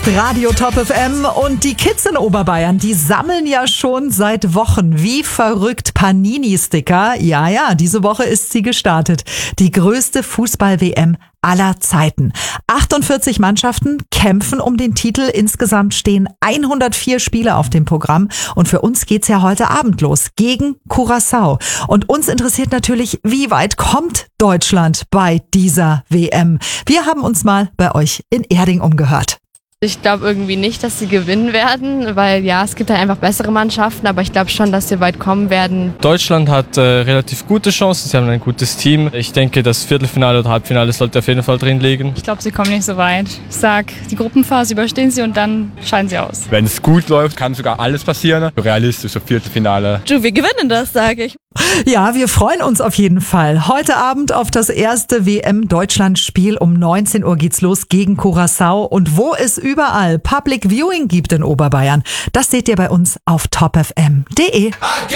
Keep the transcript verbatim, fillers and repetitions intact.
ist Radio Top F M und die Kids in Oberbayern, die sammeln ja schon seit Wochen wie verrückt Panini-Sticker. Ja, ja, diese Woche ist sie gestartet. Die größte Fußball-W M aller Zeiten. achtundvierzig Mannschaften kämpfen um den Titel. Insgesamt stehen hundertvier Spiele auf dem Programm. Und für uns geht's ja heute Abend los gegen Curaçao. Und uns interessiert natürlich, wie weit kommt Deutschland bei dieser W M? Wir haben uns mal bei euch in Erding umgehört. Ich glaube irgendwie nicht, dass sie gewinnen werden, weil ja, es gibt halt einfach bessere Mannschaften, aber ich glaube schon, dass sie weit kommen werden. Deutschland hat äh, relativ gute Chancen, sie haben ein gutes Team. Ich denke, das Viertelfinale oder Halbfinale sollte auf jeden Fall drin liegen. Ich glaube, sie kommen nicht so weit. Ich sag, die Gruppenphase überstehen sie und dann scheiden sie aus. Wenn es gut läuft, kann sogar alles passieren. Realistisch, so Viertelfinale. Du, wir gewinnen das, sage ich. Ja, wir freuen uns auf jeden Fall. Heute Abend auf das erste W M-Deutschland-Spiel um neunzehn Uhr geht's los gegen Curaçao. Und wo es überall Public Viewing gibt in Oberbayern, das seht ihr bei uns auf top f m punkt d e.